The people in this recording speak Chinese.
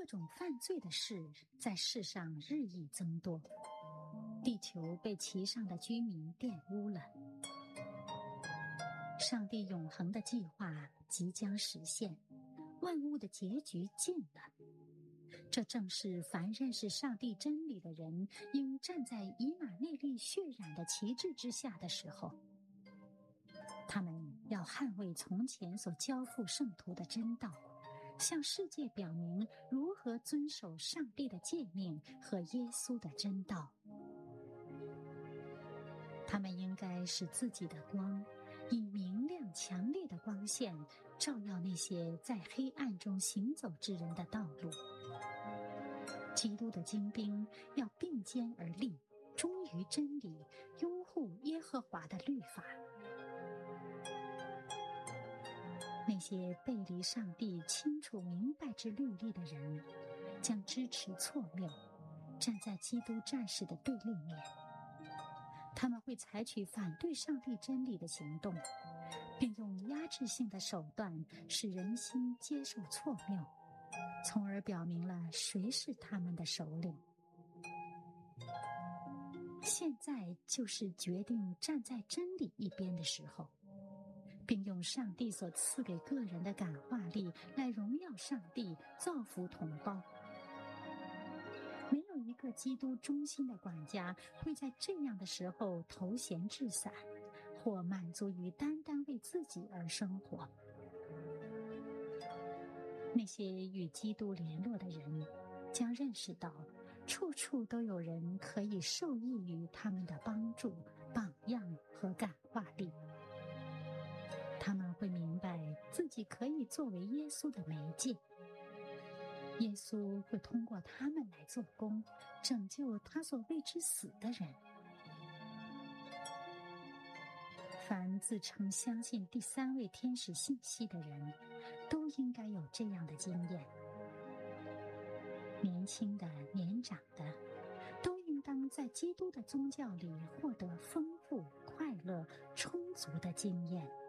种犯罪的事在世上日益增多，地球被其上的居民玷污了。上帝永恒的计划即将实现，万物的结局近了。这正是凡认识上帝真理的人应站在以马内利血染的旗帜之下的时候。他们要捍卫从前所交付圣徒的真道，向世界表明如何遵守上帝的诫命和耶稣的真道。他们应该使自己的光以明亮强烈的光线照耀那些在黑暗中行走之人的道路。基督的精兵要并肩而立，忠于真理，拥护耶和华的律法。那些背离上帝清楚明白之律例的人，将支持错谬，站在基督战士的对立面。他们会采取反对上帝真理的行动，并用压制性的手段使人心接受错谬，从而表明了谁是他们的首领。现在就是决定站在真理一边的时候，并用上帝所赐给个人的感化力来荣耀上帝，造福同胞。没有一个基督忠心的管家会在这样的时候投闲置散，或满足于单单为自己而生活。那些与基督联络的人将认识到，处处都有人可以受益于他们的帮助、榜样和感化力。他们会明白自己可以作为耶稣的媒介，耶稣会通过他们来做工，拯救他所为之死的人。凡自称相信第三位天使信息的人，都应该有这样的经验。年轻的、年长的，都应当在基督的宗教里获得丰富、快乐、充足的经验。